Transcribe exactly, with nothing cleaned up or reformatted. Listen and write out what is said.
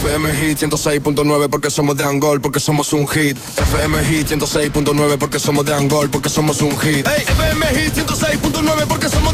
F M Hit ciento seis punto nueve porque somos de Angol, porque somos un hit. F M Hit ciento seis punto nueve porque somos de Angol, porque somos un hit. Hey, F M Hit ciento seis punto nueve porque somos